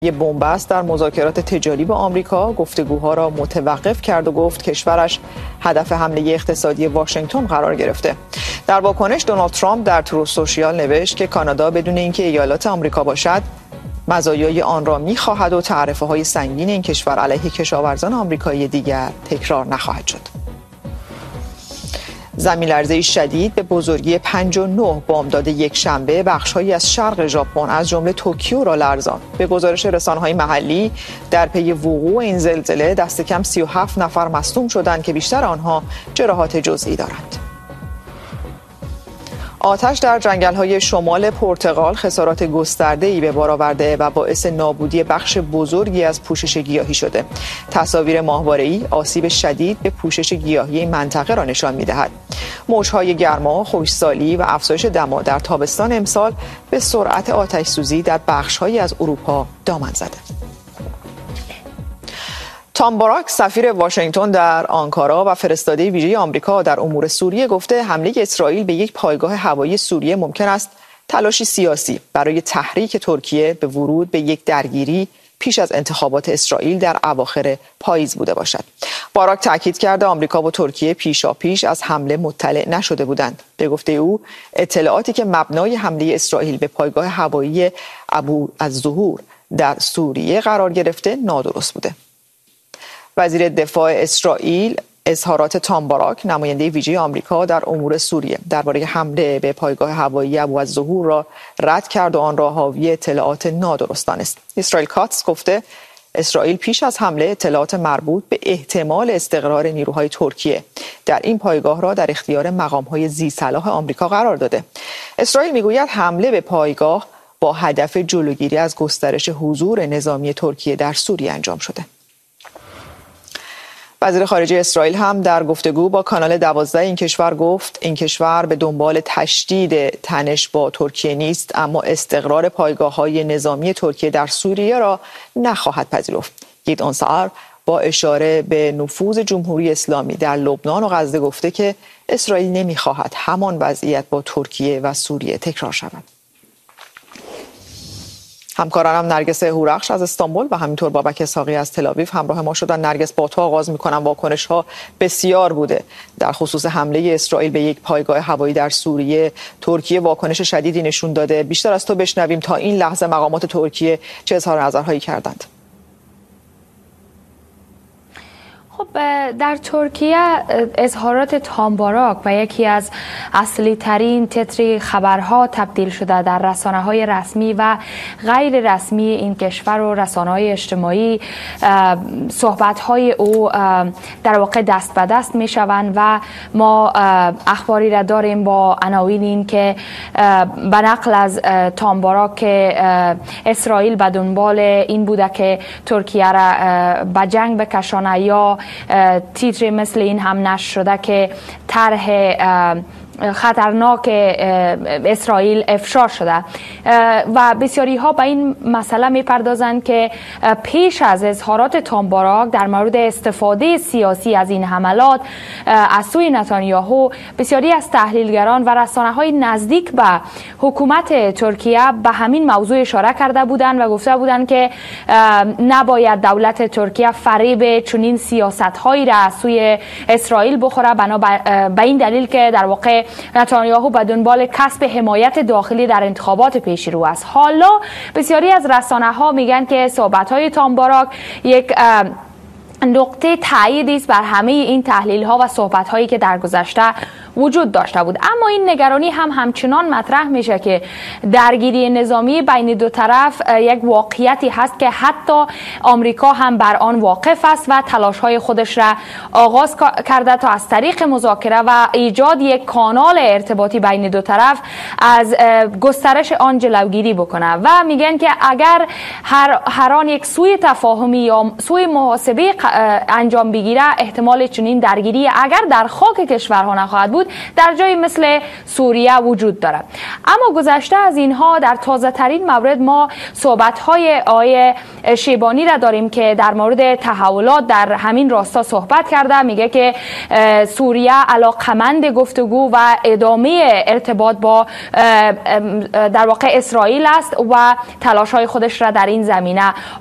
بنبست در مذاکرات تجاری با آمریکا گفتگوها را متوقف کرد و گفت کشورش هدف حمله اقتصادی واشنگتن قرار گرفته. در واکنش دونالد ترامپ در تروث سوشیال نوشت که کانادا بدون اینکه ایالات آمریکا باشد مزایای آن را می‌خواهد و تعرفه‌های سنگین این کشور علیه کشاورزان آمریکایی دیگر تکرار نخواهد شد. زمین‌لرزه‌ای شدید به بزرگی 5.9 بامداد یکشنبه بخش‌هایی از شرق ژاپن از جمله توکیو را لرزاند. به گزارش رسانه‌های محلی در پی وقوع این زلزله دست کم 37 نفر مصدوم شدند که بیشتر آنها جراحات جزئی دارند. آتش در جنگل‌های شمال پرتغال خسارات گسترده‌ای به بار آورده و باعث نابودی بخش بزرگی از پوشش گیاهی شده. تصاویر ماهواره‌ای آسیب شدید به پوشش گیاهی این منطقه را نشان می‌دهد. موج‌های گرما، خشکسالی و افزایش دما در تابستان امسال به سرعت آتش‌سوزی در بخش‌هایی از اروپا دامن زده. تام باراک سفیر واشنگتن در آنکارا و فرستاده ویژه آمریکا در امور سوریه گفته حمله اسرائیل به یک پایگاه هوایی سوریه ممکن است تلاشی سیاسی برای تحریک ترکیه به ورود به یک درگیری پیش از انتخابات اسرائیل در اواخر پاییز بوده باشد. باراک تاکید کرده آمریکا و ترکیه پیشاپیش از حمله مطلع نشده بودند. به گفته او اطلاعاتی که مبنای حمله اسرائیل به پایگاه هوایی ابو الظهور در سوریه قرار گرفته نادرست بوده. وزیر دفاع اسرائیل اظهارات تام باراک نماینده ویژه آمریکا در امور سوریه درباره حمله به پایگاه هوایی ابو الظهور را رد کرد و آن را حاوی اطلاعات نادرست دانست. اسرائیل کاتس گفته اسرائیل پیش از حمله اطلاعات مربوط به احتمال استقرار نیروهای ترکیه در این پایگاه را در اختیار مقام‌های ذی‌صلاح آمریکا قرار داده. اسرائیل میگوید حمله به پایگاه با هدف جلوگیری از گسترش حضور نظامی ترکیه در سوریه انجام شده. وزیر خارجه اسرائیل هم در گفتگو با کانال 12 این کشور گفت این کشور به دنبال تشدید تنش با ترکیه نیست، اما استقرار پایگاه‌های نظامی ترکیه در سوریه را نخواهد پذیرفت. گیدئون سعر با اشاره به نفوذ جمهوری اسلامی در لبنان و غزه گفته که اسرائیل نمی‌خواهد همان وضعیت با ترکیه و سوریه تکرار شود. همکارانم نرگس هورخش از استانبول و همینطور بابک اسحاقی از تل‌آویو همراه ما شدن. نرگس، با تو آغاز می‌کنم. واکنش‌ها بسیار بوده در خصوص حمله اسرائیل به یک پایگاه هوایی در سوریه. ترکیه واکنش شدیدی نشون داده. بیشتر از تو بشنویم تا این لحظه مقامات ترکیه چه اظهار نظرهایی کردند. در ترکیه اظهارات تام باراک و یکی از اصلی ترین تتر خبرها تبدیل شده در رسانه‌های رسمی و غیر رسمی این کشور و رسانه‌های اجتماعی. صحبت‌های او در واقع دست به دست می‌شوند و ما اخباری را داریم با عناوین این که به نقل از تام باراک که اسرائیل به دنبال این بوده که ترکیه را به جنگ بکشانه، یا تیتر مثل این هم نشر شده که طرح خطرناک اسرائیل افشا شده و بسیاری ها به این مسئله میپردازند که پیش از اظهارات تام باراک در مورد استفاده سیاسی از این حملات از سوی نتانیاهو، بسیاری از تحلیلگران و رسانه های نزدیک به حکومت ترکیه به همین موضوع اشاره کرده بودند و گفته بودند که نباید دولت ترکیه فریب چنین سیاست هایی را از سوی اسرائیل بخوره، به این دلیل که در واقع نتانیاهو به دنبال کسب حمایت داخلی در انتخابات پیش رو است. حالا بسیاری از رسانه ها میگن که صحبت های تام باراک یک نقطه تاییدی است بر همه این تحلیل ها و صحبت هایی که در گذشته وجود داشته بود. اما این نگرانی همچنان مطرح میشه که درگیری نظامی بین دو طرف یک واقعیتی هست که حتی آمریکا هم بر آن واقف است و تلاش های خودش را آغاز کرده تا از طریق مذاکره و ایجاد یک کانال ارتباطی بین دو طرف از گسترش آن جلوگیری بکنه و میگن که اگر هر آن یک سوی تفاهمی یا سوی محاسبه انجام بگیره، احتمال چنین درگیری اگر در خاک کشورها نخواهد بود بود در جایی مثل سوریه وجود دارد. اما گذشته از اینها در تازه ترین مورد ما صحبت های آقای شیبانی را داریم که در مورد تحولات در همین راستا صحبت کرده. میگه که سوریه علاقمند گفتگو و ادامه ارتباط با در واقع اسرائیل است و تلاش های خودش را در این زمینه